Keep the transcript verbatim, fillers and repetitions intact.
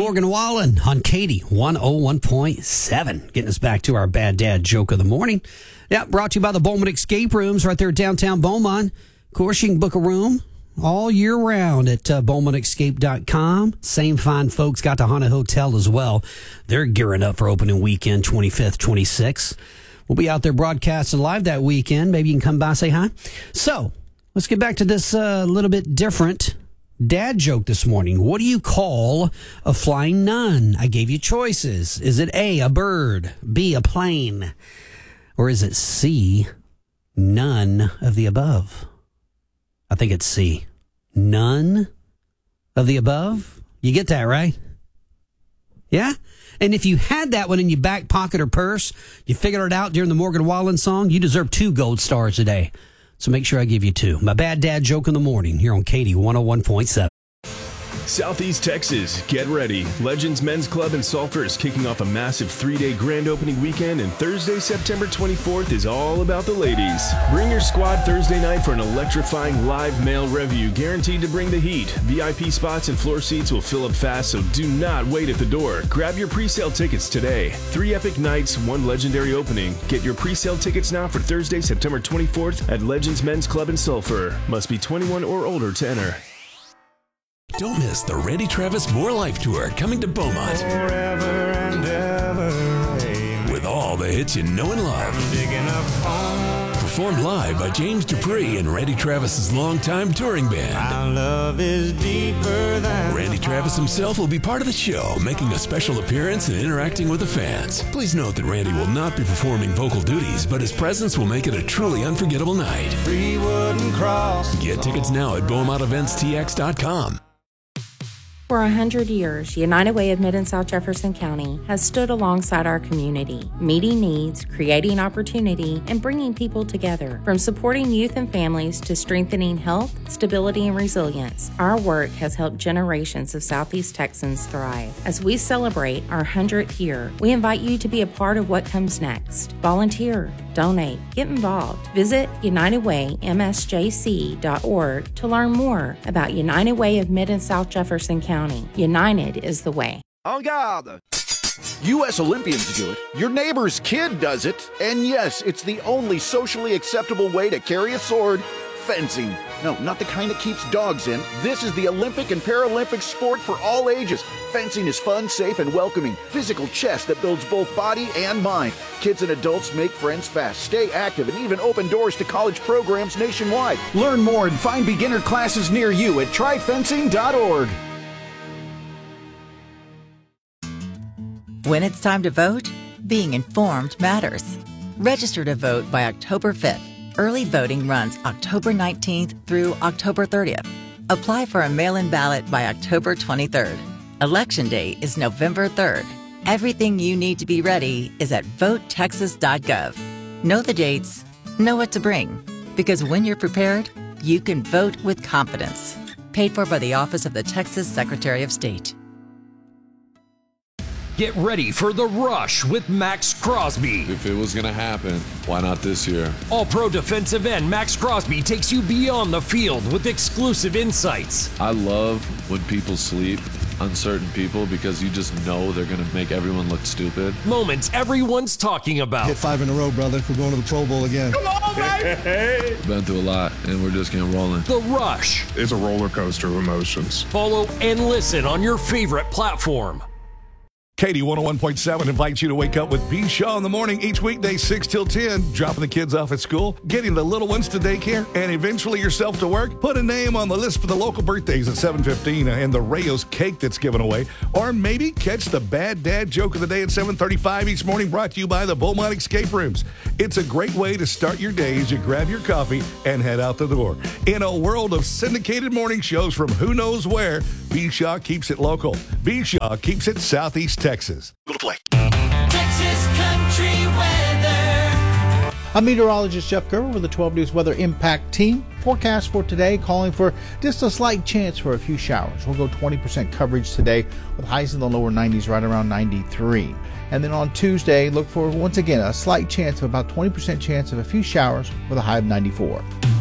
Morgan Wallen on Katie one oh one point seven. Getting us back to our Bad Dad joke of the morning. Yeah, brought to you by the Beaumont Escape Rooms right there downtown Beaumont. Of course, you can book a room all year round at uh, Beaumont Escape dot com. Same fine folks got the Haunted Hotel as well. They're gearing up for opening weekend, twenty-fifth, twenty-sixth. We'll be out there broadcasting live that weekend. Maybe you can come by and say hi. So, let's get back to this a uh, little bit different dad joke this morning. What do you call a flying nun? I gave you choices. Is it A, a bird, B, a plane, or is it C, none of the above? I think it's C, none of the above. You get that, right? Yeah? And if you had that one in your back pocket or purse, you figured it out during the Morgan Wallen song, you deserve two gold stars today. So make sure I give you two. My Bad Dad joke in the morning here on Katie one oh one point seven. Southeast Texas, get ready. Legends Men's Club in Sulphur is kicking off a massive three-day grand opening weekend, and Thursday, September twenty-fourth is all about the ladies. Bring your squad Thursday night for an electrifying live male review, guaranteed to bring the heat. V I P spots and floor seats will fill up fast, so do not wait at the door. Grab your pre-sale tickets today. Three epic nights, one legendary opening. Get your pre-sale tickets now for Thursday, September twenty-fourth at Legends Men's Club in Sulphur. Must be twenty-one or older to enter. Don't miss the Randy Travis More Life Tour coming to Beaumont. Forever and ever, amen. With all the hits you know and love. Digging up home. Performed live by James Dupree and Randy Travis's longtime touring band. Our love is deeper than Randy Travis himself will be part of the show, making a special appearance and interacting with the fans. Please note that Randy will not be performing vocal duties, but his presence will make it a truly unforgettable night. three wooden crosses. Get tickets now at Beaumont Events T X dot com. For a hundred years, United Way of Mid and South Jefferson County has stood alongside our community, meeting needs, creating opportunity, and bringing people together. From supporting youth and families to strengthening health, stability, and resilience, our work has helped generations of Southeast Texans thrive. As we celebrate our hundredth year, we invite you to be a part of what comes next. Volunteer, donate, get involved. Visit United Way M S J C dot org to learn more about United Way of Mid and South Jefferson County. United is the way. En garde! U S Olympians do it. Your neighbor's kid does it. And yes, it's the only socially acceptable way to carry a sword. Fencing. No, not the kind that keeps dogs in. This is the Olympic and Paralympic sport for all ages. Fencing is fun, safe, and welcoming. Physical chess that builds both body and mind. Kids and adults make friends fast, stay active, and even open doors to college programs nationwide. Learn more and find beginner classes near you at try fencing dot org. When it's time to vote, being informed matters. Register to vote by October fifth. Early voting runs October nineteenth through October thirtieth. Apply for a mail-in ballot by October twenty-third. Election day is November third. Everything you need to be ready is at vote texas dot gov. Know the dates, know what to bring, because when you're prepared, you can vote with confidence. Paid for by the Office of the Texas Secretary of State. Get ready for The Rush with Max Crosby. If it was going to happen, why not this year? All-pro defensive end Max Crosby takes you beyond the field with exclusive insights. I love when people sleep on certain people because you just know they're going to make everyone look stupid. Moments everyone's talking about. Hit five in a row, brother. We're going to the Pro Bowl again. Come on, baby! Been through a lot, and we're just getting rolling. The Rush. It's a roller coaster of emotions. Follow and listen on your favorite platform. Katie one oh one point seven invites you to wake up with B. Shaw in the morning each weekday, six till ten, dropping the kids off at school, getting the little ones to daycare, and eventually yourself to work. Put a name on the list for the local birthdays at seven fifteen and the Rayos cake that's given away. Or maybe catch the Bad Dad joke of the day at seven thirty-five each morning, brought to you by the Beaumont Escape Rooms. It's a great way to start your day as you grab your coffee and head out the door. In a world of syndicated morning shows from who knows where, B. Shaw keeps it local. B. Shaw keeps it Southeast Texas. Go to play. Texas country weather. I'm meteorologist Jeff Gerber with the twelve News Weather Impact Team. Forecast for today calling for just a slight chance for a few showers. We'll go twenty percent coverage today with highs in the lower nineties, right around ninety-three. And then on Tuesday, look for, once again, a slight chance of about twenty percent chance of a few showers with a high of ninety-four.